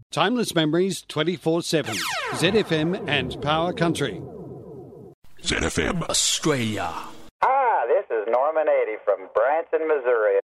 Timeless memories 24/7. ZFM and Power Country. ZFM Australia. This is Norman 80 from Branson, Missouri.